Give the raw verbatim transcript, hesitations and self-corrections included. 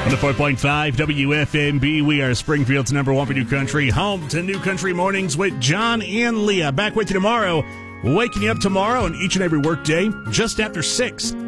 one oh four point five W F M B. We are Springfield's number one for New Country, home to New Country Mornings with John and Leah. Back with you tomorrow, waking you up tomorrow and each and every work day just after six.